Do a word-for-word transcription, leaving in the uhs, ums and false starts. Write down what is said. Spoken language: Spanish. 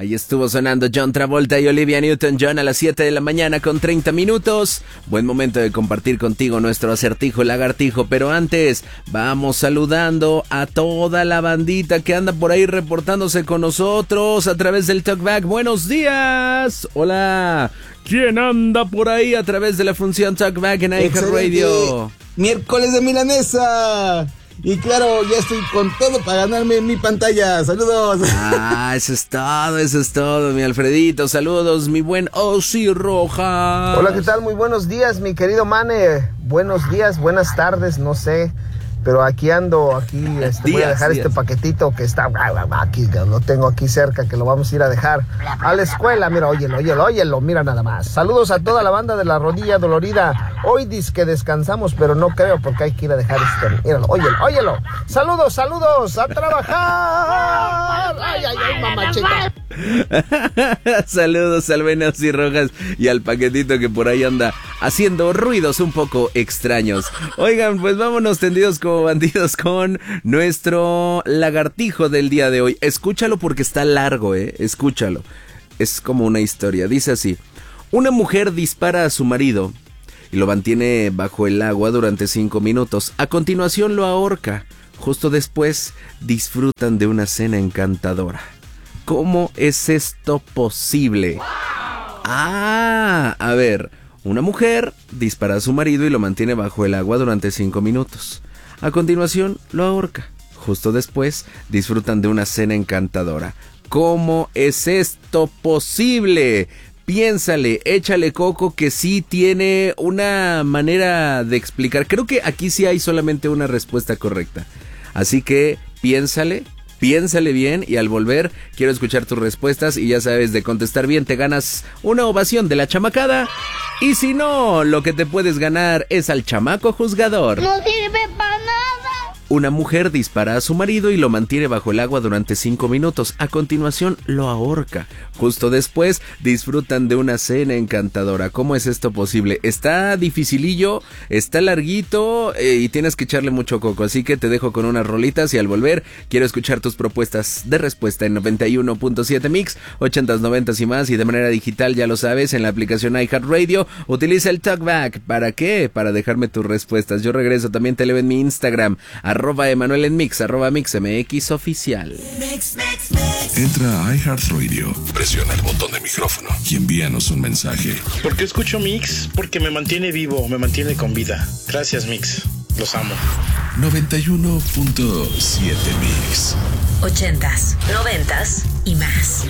Ahí estuvo sonando John Travolta y Olivia Newton-John a las siete de la mañana con treinta minutos. Buen momento de compartir contigo nuestro acertijo lagartijo, pero antes vamos saludando a toda la bandita que anda por ahí reportándose con nosotros a través del Talkback. Buenos días. Hola. ¿Quién anda por ahí a través de la función Talkback en iHeartRadio? Miércoles de milanesa. Y claro, ya estoy con todo para ganarme mi pantalla. Saludos. Ah, eso es todo, eso es todo, mi Alfredito. Saludos, mi buen Osi Roja. Hola, ¿qué tal? Muy buenos días, mi querido Mane. Buenos días, buenas tardes, no sé. Pero aquí ando, aquí este, días, voy a dejar días. este paquetito que está aquí, lo tengo aquí cerca, que lo vamos a ir a dejar a la escuela. Mira, óyelo, óyelo, óyelo, mira nada más. Saludos a toda la banda de la rodilla dolorida. Hoy dice que descansamos, pero no creo porque hay que ir a dejar este. Míralo, óyelo, óyelo. Saludos, saludos, a trabajar. Ay, ay, ay, mamachita. Saludos al buen Osi Rojas y al paquetito que por ahí anda haciendo ruidos un poco extraños. Oigan, pues vámonos tendidos como bandidos con nuestro lagartijo del día de hoy. Escúchalo porque está largo, eh, escúchalo. Es como una historia, dice así. Una mujer dispara a su marido y lo mantiene bajo el agua durante cinco minutos. A continuación lo ahorca. Justo después disfrutan de una cena encantadora. ¿Cómo es esto posible? Ah, a ver, una mujer dispara a su marido y lo mantiene bajo el agua durante cinco minutos. A continuación, lo ahorca. Justo después, disfrutan de una cena encantadora. ¿Cómo es esto posible? Piénsale, échale coco que sí tiene una manera de explicar. Creo que aquí sí hay solamente una respuesta correcta. Así que, piénsale. Piénsale bien y al volver quiero escuchar tus respuestas y ya sabes, de contestar bien te ganas una ovación de la chamacada y si no, lo que te puedes ganar es al chamaco juzgador. No sirve para nada. Una mujer dispara a su marido y lo mantiene bajo el agua durante cinco minutos. A continuación lo ahorca. Justo después disfrutan de una cena encantadora. ¿Cómo es esto posible? Está dificilillo, está larguito eh, y tienes que echarle mucho coco. Así que te dejo con unas rolitas y al volver quiero escuchar tus propuestas de respuesta en noventa y uno punto siete Mix, ochentas, noventas y más. Y de manera digital, ya lo sabes, en la aplicación iHeartRadio. Utiliza el Talkback. ¿Para qué? Para dejarme tus respuestas. Yo regreso, también te leo en mi Instagram, arroba Emanuel en Mix, arroba MixMX oficial. Mix, mix, mix. Entra a iHeartRadio, presiona el botón de micrófono y envíanos un mensaje. ¿Por qué escucho Mix? Porque me mantiene vivo, me mantiene con vida. Gracias, Mix. Los amo. noventa y uno punto siete Mix. Ochentas, noventas y más.